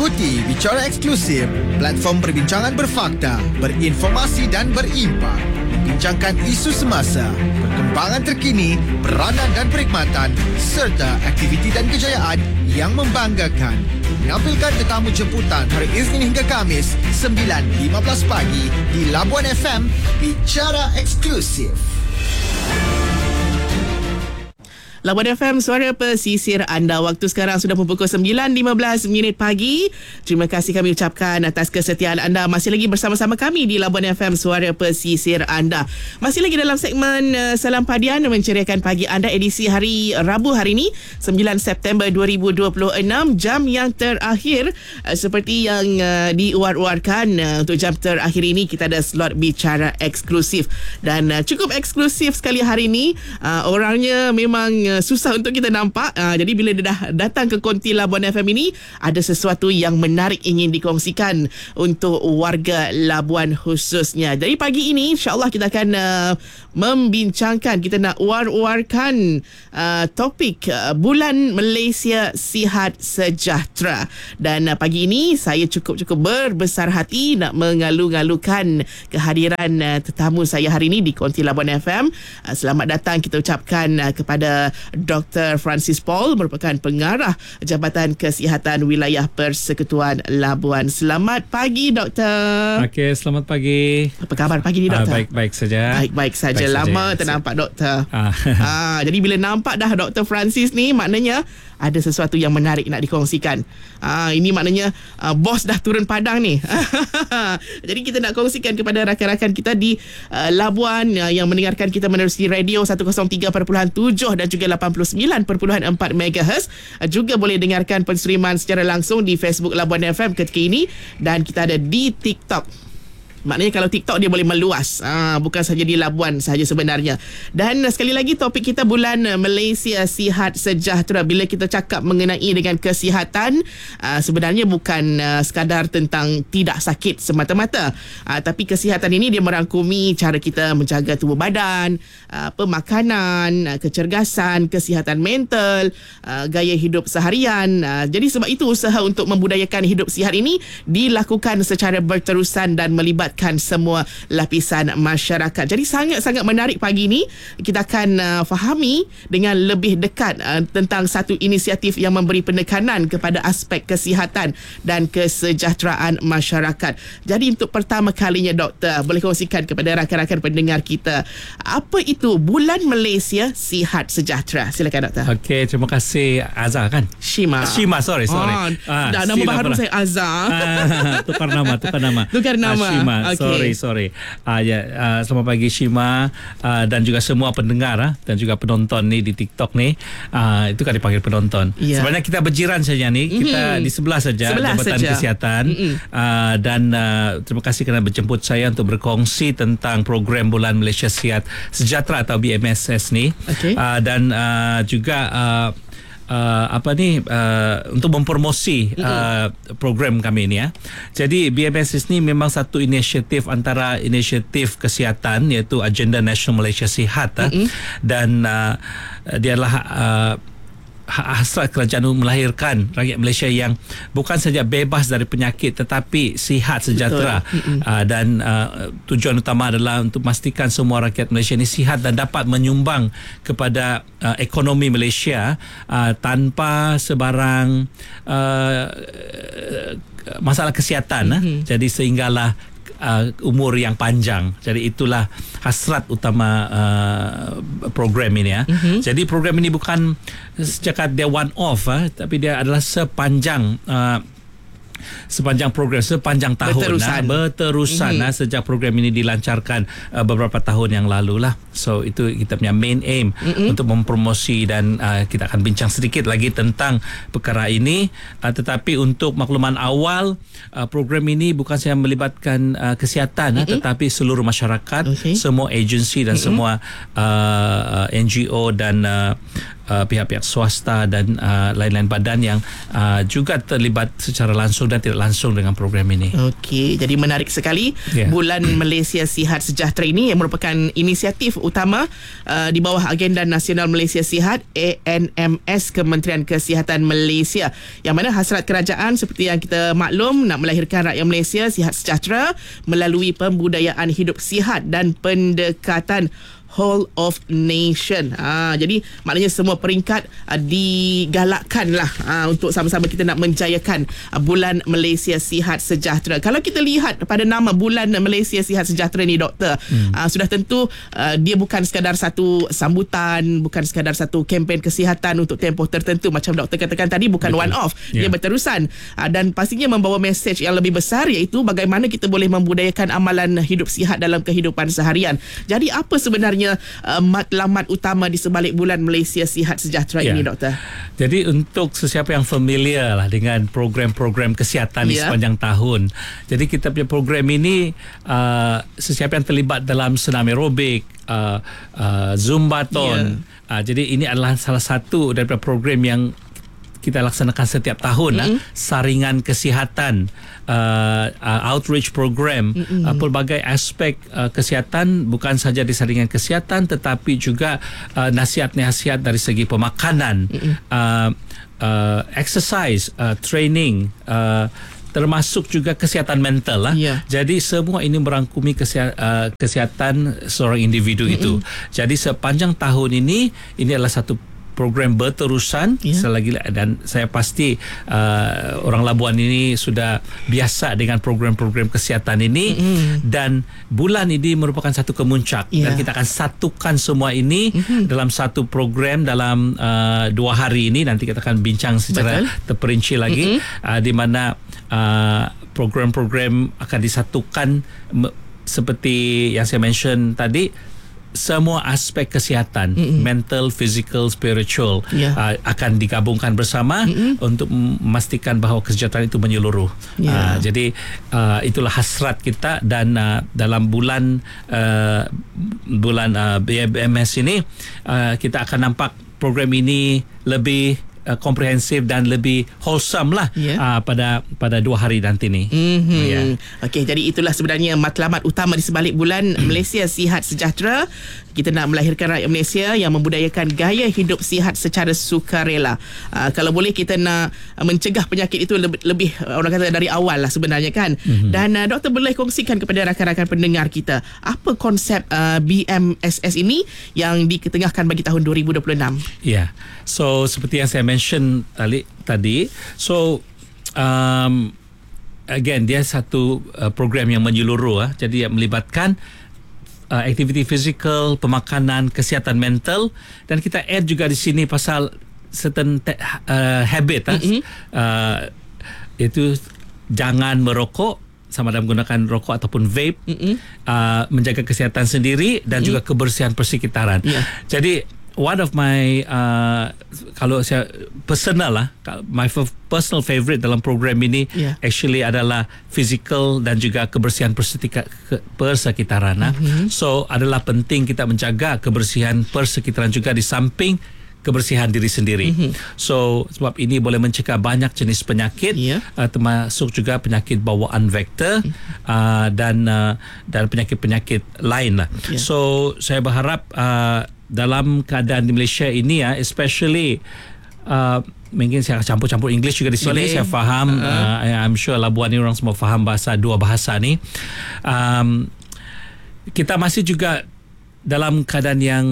Ikuti Bicara Eksklusif, platform perbincangan berfakta, berinformasi dan berimpak. Membincangkan isu semasa, perkembangan terkini, peranan dan perkhidmatan serta aktiviti dan kejayaan yang membanggakan. Menampilkan tetamu jemputan hari Isnin hingga Khamis 9.15 pagi di Labuan FM. Bicara Eksklusif. Labuan FM, suara pesisir anda. Waktu sekarang sudah pukul 9.15 pagi. Terima kasih kami ucapkan atas kesetiaan anda. Masih lagi bersama-sama kami di Labuan FM, suara pesisir anda. Masih lagi dalam segmen Salam Padian, menceriakan pagi anda edisi hari Rabu hari ini 9 September 2026. Jam yang terakhir, seperti yang diuar-uarkan, untuk jam terakhir ini kita ada slot bicara eksklusif. Dan cukup eksklusif sekali hari ini. Orangnya memang susah untuk kita nampak. Jadi bila dia dah datang ke konti Labuan FM ini, ada sesuatu yang menarik ingin dikongsikan untuk warga Labuan khususnya. Jadi pagi ini insya-Allah kita akan membincangkan, kita nak war-warkan topik Bulan Malaysia Sihat Sejahtera. Dan pagi ini saya cukup berbesar hati nak mengalu-ngalukan kehadiran tetamu saya hari ini di konti Labuan FM. Selamat datang kita ucapkan kepada Dr. Francis Paul, merupakan pengarah Jabatan Kesihatan Wilayah Persekutuan Labuan. Selamat pagi, Doktor. Okey, selamat pagi. Apa khabar pagi ni, Doktor? Baik-baik saja. Baik-baik saja. Lama tak nampak, Doktor. Jadi bila nampak dah Dr. Francis ni, maknanya ada sesuatu yang menarik nak dikongsikan. Ini maknanya bos dah turun padang ni. Jadi kita nak kongsikan kepada rakan-rakan kita di Labuan yang mendengarkan kita menerusi radio 103.7 dan juga 89.4 MHz. Juga boleh dengarkan penstreaman secara langsung di Facebook Labuan FM ketika ini, dan kita ada di TikTok. Maknanya kalau TikTok dia boleh meluas, bukan saja di Labuan sahaja sebenarnya. Dan sekali lagi topik kita Bulan Malaysia Sihat Sejahtera. Bila kita cakap mengenai dengan kesihatan, sebenarnya bukan sekadar tentang tidak sakit semata-mata, tapi kesihatan ini dia merangkumi cara kita menjaga tubuh badan, pemakanan, kecergasan, kesihatan mental, gaya hidup seharian. Jadi sebab itu usaha untuk membudayakan hidup sihat ini dilakukan secara berterusan dan melibatkan semua lapisan masyarakat. Jadi sangat-sangat menarik pagi ini. Kita akan fahami dengan lebih dekat tentang satu inisiatif yang memberi penekanan kepada aspek kesihatan dan kesejahteraan masyarakat. Jadi untuk pertama kalinya, Doktor, boleh kongsikan kepada rakan-rakan pendengar kita, apa itu Bulan Malaysia Sihat Sejahtera? Silakan, Doktor. Okey, terima kasih. Azhar kan? Shima, sorry. Dah nama baru saya Azhar. Tukar nama. Shima. Okay. Sorry. Selamat pagi Shima, dan juga semua pendengar dan juga penonton ni di TikTok ni. Itu kan dipanggil penonton. Yeah. Sebenarnya kita berjiran saja ni. Kita di sebelah saja Jabatan Kesihatan. Dan terima kasih kerana berjemput saya untuk berkongsi tentang program Bulan Malaysia Sihat Sejahtera atau BMSS ni. Okay. Dan juga untuk mempromosi program kami ni. Jadi BMSS ni memang satu inisiatif antara inisiatif kesihatan, iaitu Agenda Nasional Malaysia Sihat. Dan dia adalah hasrat kerajaan melahirkan rakyat Malaysia yang bukan saja bebas dari penyakit tetapi sihat sejahtera. Dan tujuan utama adalah untuk memastikan semua rakyat Malaysia ini sihat dan dapat menyumbang kepada ekonomi Malaysia tanpa sebarang masalah kesihatan. Jadi sehinggalah umur yang panjang. Jadi itulah hasrat utama program ini. Jadi program ini bukan setakat dia one off, tapi dia adalah sepanjang program, sepanjang tahun berterusan sejak program ini dilancarkan beberapa tahun yang lalu lah. So itu kita punya main aim untuk mempromosi, dan kita akan bincang sedikit lagi tentang perkara ini. Tetapi untuk makluman awal, program ini bukan saja melibatkan kesihatan, tetapi seluruh masyarakat, semua agensi dan semua NGO dan pihak-pihak swasta dan lain-lain badan yang juga terlibat secara langsung dan tidak langsung dengan program ini. Okey, jadi menarik sekali. Bulan Malaysia Sihat Sejahtera ini yang merupakan inisiatif utama di bawah Agenda Nasional Malaysia Sihat ANMS Kementerian Kesihatan Malaysia, yang mana hasrat kerajaan seperti yang kita maklum nak melahirkan rakyat Malaysia sihat sejahtera melalui pembudayaan hidup sihat dan pendekatan whole of nation. Jadi maknanya semua peringkat digalakkan lah untuk sama-sama kita nak menjayakan Bulan Malaysia Sihat Sejahtera. Kalau kita lihat pada nama Bulan Malaysia Sihat Sejahtera ni, Doktor, sudah tentu dia bukan sekadar satu sambutan, bukan sekadar satu kempen kesihatan untuk tempoh tertentu macam Doktor katakan tadi, bukan one off. Dia berterusan dan pastinya membawa mesej yang lebih besar, iaitu bagaimana kita boleh membudayakan amalan hidup sihat dalam kehidupan seharian. Jadi apa sebenarnya matlamat utama di sebalik Bulan Malaysia Sihat Sejahtera ini, Doktor? Jadi untuk sesiapa yang familiar lah dengan program-program kesihatan di sepanjang tahun, jadi kita punya program ini sesiapa yang terlibat dalam senam aerobik, Zumbathon, jadi ini adalah salah satu daripada program yang kita laksanakan setiap tahun, saringan kesihatan, outreach program, pelbagai aspek kesihatan, bukan saja di saringan kesihatan tetapi juga nasihat-nasihat dari segi pemakanan, exercise, training, termasuk juga kesihatan mental lah. Jadi semua ini merangkumi kesihatan seorang individu itu. Jadi sepanjang tahun ini adalah satu program berterusan selagi, dan saya pasti orang Labuan ini sudah biasa dengan program-program kesihatan ini, dan bulan ini merupakan satu kemuncak, dan kita akan satukan semua ini dalam satu program dalam 2 hari ini. Nanti kita akan bincang secara terperinci lagi di mana program-program akan disatukan seperti yang saya mention tadi. Semua aspek kesihatan, mental, physical, spiritual akan digabungkan bersama untuk memastikan bahawa kesejahteraan itu menyeluruh. Jadi itulah hasrat kita, dan dalam bulan BMS ini kita akan nampak program ini lebih komprehensif dan lebih wholesome lah pada 2 hari nanti ni. Okey, jadi itulah sebenarnya matlamat utama di sebalik Bulan Malaysia Sihat Sejahtera. Kita nak melahirkan rakyat Malaysia yang membudayakan gaya hidup sihat secara sukarela. Kalau boleh kita nak mencegah penyakit itu lebih orang kata dari awal lah sebenarnya kan. Dan Doktor boleh kongsikan kepada rakan-rakan pendengar kita apa konsep BMSS ini yang diketengahkan bagi tahun 2026. So seperti yang saya mention tadi, so again dia satu program yang menyeluruh, jadi yang melibatkan aktiviti fizikal, pemakanan, kesihatan mental, dan kita add juga di sini pasal certain habit, itu jangan merokok, sama ada menggunakan rokok ataupun vape, menjaga kesihatan sendiri dan juga kebersihan persekitaran. Jadi one of my kalau saya personal lah, my personal favorite dalam program ini actually adalah physical dan juga kebersihan persekitaran. So adalah penting kita menjaga kebersihan persekitaran juga di samping kebersihan diri sendiri. So sebab ini boleh mencegah banyak jenis penyakit, termasuk juga penyakit bawaan vektor dan penyakit-penyakit lain lah. So saya berharap dalam keadaan di Malaysia ini especially mungkin saya campur-campur English juga di sini. Boleh. Saya faham, I'm sure Labuan ni orang semua faham dua bahasa ni. Kita masih juga dalam keadaan yang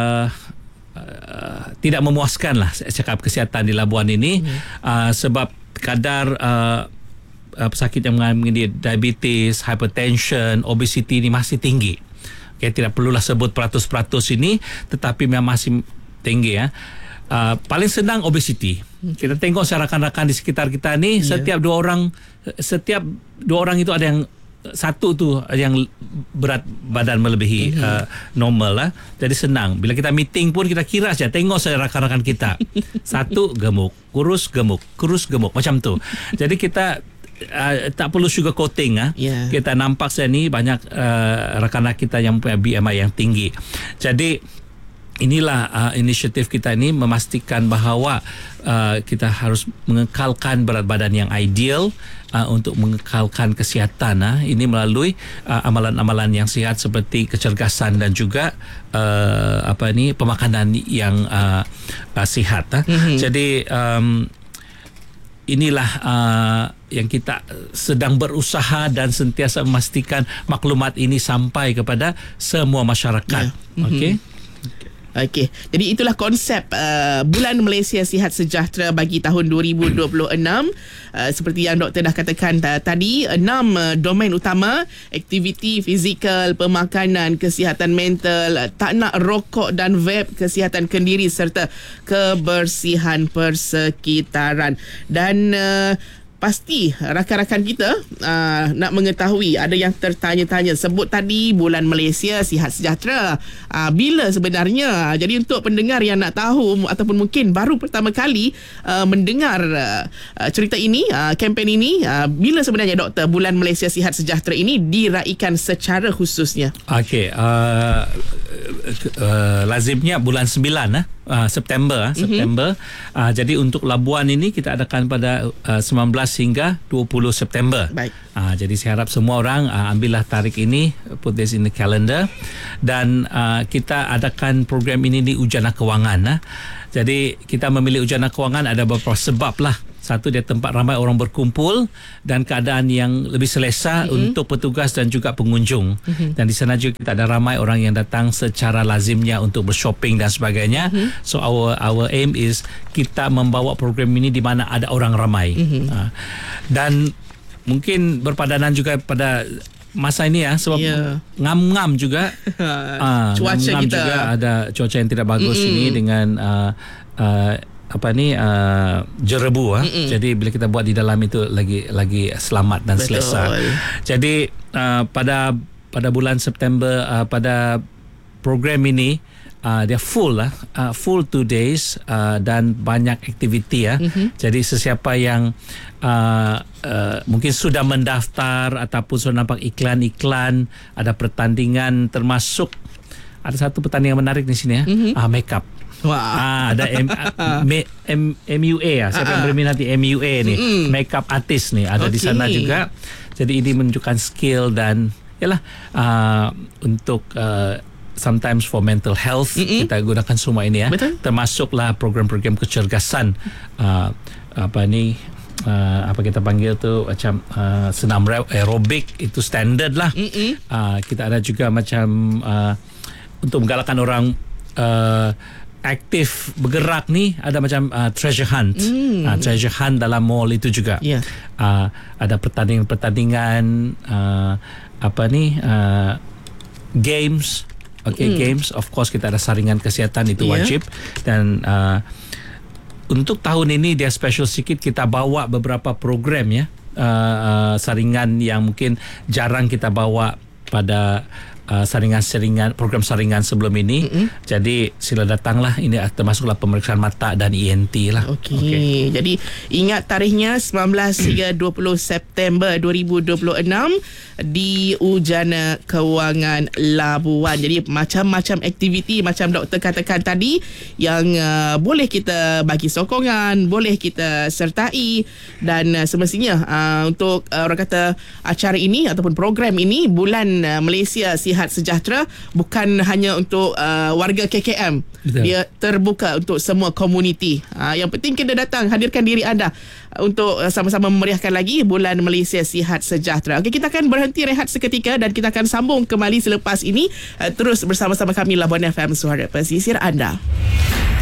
tidak memuaskan lah, saya cakap, kesihatan di Labuan ini, sebab kadar pesakit yang mengalami diabetes, hypertension, obesity ini masih tinggi. Okay, tidak perlulah sebut peratus-peratus ini, tetapi memang masih tinggi. Paling senang obesity. Kita tengok rakan-rakan di sekitar kita ni, setiap dua orang itu ada yang satu tu yang berat badan melebihi normal lah. Jadi senang. Bila kita meeting pun kita kira saja, tengok saja rakan-rakan kita. Satu gemuk, kurus gemuk, macam tu. Jadi kita tak perlu sugar coating. Kita nampak saya ni banyak rakan-rakan kita yang punya BMI yang tinggi. Jadi inilah inisiatif kita ini memastikan bahawa kita harus mengekalkan berat badan yang ideal untuk mengekalkan kesihatan. Ini melalui amalan-amalan yang sihat seperti kecergasan dan juga pemakanan yang sihat. Jadi inilah yang kita sedang berusaha dan sentiasa memastikan maklumat ini sampai kepada semua masyarakat. Okey, jadi itulah konsep Bulan Malaysia Sihat Sejahtera bagi tahun 2026. Seperti yang doktor dah katakan tadi, 6 domain utama: aktiviti fizikal, pemakanan, kesihatan mental, tak nak rokok dan vape, kesihatan kendiri serta kebersihan persekitaran. Dan pasti rakan-rakan kita nak mengetahui, ada yang tertanya-tanya, sebut tadi Bulan Malaysia Sihat Sejahtera, bila sebenarnya? Jadi untuk pendengar yang nak tahu ataupun mungkin baru pertama kali mendengar cerita ini, kempen ini, bila sebenarnya doktor Bulan Malaysia Sihat Sejahtera ini diraikan secara khususnya? Okey, lazimnya bulan 9 September. Jadi untuk Labuan ini kita adakan pada 19 hingga 20 September. Baik. Jadi saya harap semua orang ambillah tarikh ini, put this in the calendar, dan kita adakan program ini di Ujana Kewangan. Jadi kita memilih Ujana Kewangan ada beberapa sebab lah. Satu, dia tempat ramai orang berkumpul dan keadaan yang lebih selesa untuk petugas dan juga pengunjung. Dan di sana juga kita ada ramai orang yang datang secara lazimnya untuk bershopping dan sebagainya. So our aim is kita membawa program ini di mana ada orang ramai. Dan mungkin berpadanan juga pada masa ini sebab ngam-ngam juga. Cuaca ngam-ngam kita juga ada cuaca yang tidak bagus ini dengan jerebu. Jadi bila kita buat di dalam itu lagi selamat dan selesa. Jadi pada bulan September, pada program ini dia full 2 days dan banyak aktiviti. Jadi sesiapa yang mungkin sudah mendaftar ataupun sudah nampak iklan-iklan, ada pertandingan, termasuk ada satu pertandingan menarik di sini makeup. Ada MUA siapa yang berminati MUA ni, makeup artist ni ada di sana juga. Jadi ini menunjukkan skill dan untuk sometimes for mental health kita gunakan semua ini termasuklah program-program kecergasan, apa kita panggil tu macam senam aerobik, itu standard lah. Kita ada juga macam untuk menggalakkan orang aktif bergerak ni, ada macam treasure hunt. Treasure hunt dalam mall itu juga. Ada pertandingan games. Games, of course kita ada saringan kesihatan, itu wajib. Dan untuk tahun ini dia special sikit, kita bawa beberapa program saringan yang mungkin jarang kita bawa pada program saringan sebelum ini. Jadi sila datanglah, ini termasuklah pemeriksaan mata dan ENT lah. Okey. Jadi ingat tarikhnya 19 hingga 20 September 2026 di Ujana Kewangan Labuan. Jadi macam-macam aktiviti macam doktor katakan tadi yang boleh kita bagi sokongan, boleh kita sertai. Dan semestinya untuk orang kata acara ini ataupun program ini, Bulan Malaysia Sihat Sejahtera, bukan hanya untuk warga KKM. Betul. Dia terbuka untuk semua komuniti. Yang penting kita datang, hadirkan diri anda untuk sama-sama memeriahkan lagi Bulan Malaysia Sihat Sejahtera. Okey, kita akan berhenti rehat seketika dan kita akan sambung kembali selepas ini. Terus bersama-sama kami Labuan FM, suara pesisir anda.